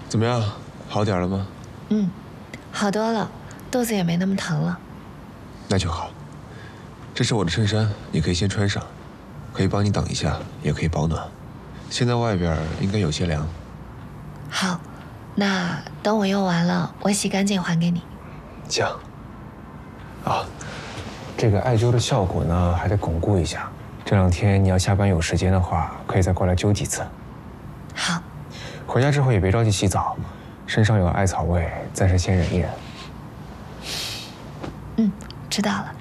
怎么样，好点了吗？ 嗯，好多了，肚子也没那么疼了。 那就好。这是我的衬衫，你可以先穿上，可以帮你挡一下，也可以保暖。现在外边应该有些凉。 好，那等我用完了，我洗干净还给你。 行。啊，这个艾灸的效果呢，还得巩固一下。这2天你要下班有时间的话，可以再过来灸几次。 好。 回家之后也别着急洗澡，身上有艾草味，暂时先忍一忍。 嗯，知道了。